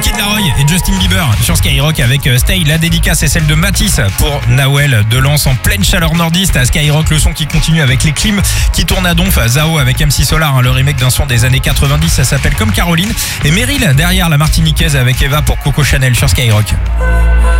Kid Laroi et Justin Bieber sur Skyrock avec Stay. La dédicace est celle de Matisse pour Nawel de Lens en pleine chaleur nordiste à Skyrock. Le son qui continue avec les clims qui tournent à Donf. Zao avec MC Solar, le remake d'un son des années 90, ça s'appelle Comme Caroline. Et Meryl derrière la Martiniquaise avec Eva pour Coco Chanel sur Skyrock.